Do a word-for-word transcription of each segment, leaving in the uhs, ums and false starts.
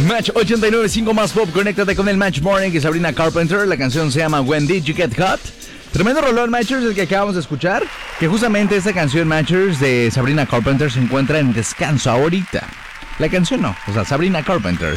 Match ochenta y nueve punto cinco más pop, conéctate con el Match Morning y Sabrina Carpenter. La canción se llama When Did You Get Hot. Tremendo rolón, Matchers, el que acabamos de escuchar. Que justamente esta canción, Matchers, de Sabrina Carpenter se encuentra en descanso ahorita. La canción no, o sea, Sabrina Carpenter.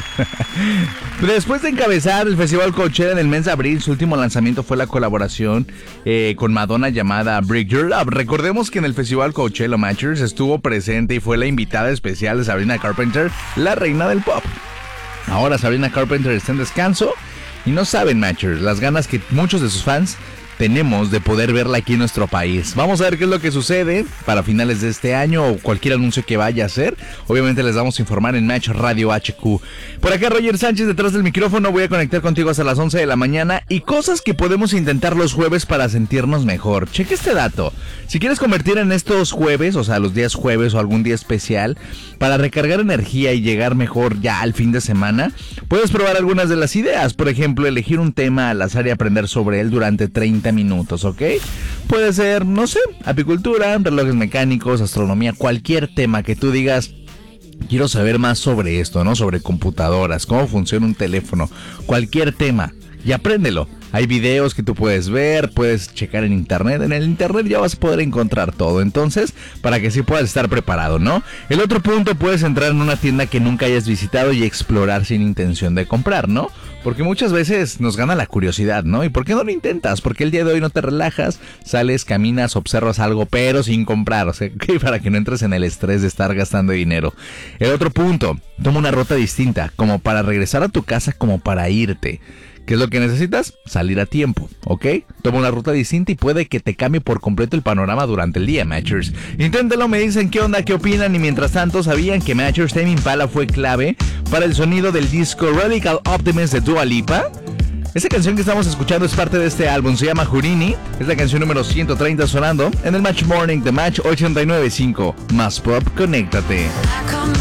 Después de encabezar el Festival Coachella en el mes de abril, su último lanzamiento fue la colaboración eh, con Madonna llamada Break Your Love. Recordemos que en el Festival Coachella, Matchers, estuvo presente y fue la invitada especial de Sabrina Carpenter, la reina del pop. Ahora Sabrina Carpenter está en descanso y no saben, Matchers, las ganas que muchos de sus fans tenemos de poder verla aquí en nuestro país. Vamos a ver qué es lo que sucede para finales de este año o cualquier anuncio que vaya a hacer. Obviamente les vamos a informar en Match Radio H Q. Por acá Roger Sánchez detrás del micrófono. Voy a conectar contigo hasta las once de la mañana y cosas que podemos intentar los jueves para sentirnos mejor. Cheque este dato. Si quieres convertir en estos jueves, o sea, los días jueves o algún día especial, para recargar energía y llegar mejor ya al fin de semana, puedes probar algunas de las ideas. Por ejemplo, elegir un tema al azar y aprender sobre él durante treinta minutos, ¿ok? Puede ser, no sé, apicultura, relojes mecánicos, astronomía, cualquier tema que tú digas, quiero saber más sobre esto, ¿no? Sobre computadoras, cómo funciona un teléfono, cualquier tema, y apréndelo. Hay videos que tú puedes ver, puedes checar en internet. En el internet ya vas a poder encontrar todo. Entonces, para que sí puedas estar preparado, ¿no? El otro punto, puedes entrar en una tienda que nunca hayas visitado y explorar sin intención de comprar, ¿no? Porque muchas veces nos gana la curiosidad, ¿no? ¿Y por qué no lo intentas? Porque el día de hoy no te relajas, sales, caminas, observas algo, pero sin comprar. O sea, para que no entres en el estrés de estar gastando dinero. El otro punto, toma una ruta distinta, como para regresar a tu casa, como para irte. ¿Qué es lo que necesitas? Salir a tiempo, ¿ok? Toma una ruta distinta y puede que te cambie por completo el panorama durante el día, Matchers. Inténtalo, me dicen qué onda, qué opinan, y mientras tanto, ¿sabían que Matchers Tame Impala fue clave para el sonido del disco Radical Optimist de Dua Lipa? Esta canción que estamos escuchando es parte de este álbum, se llama Houdini, es la canción número ciento treinta sonando en el Match Morning de Match ochenta y nueve punto cinco. Más pop, conéctate.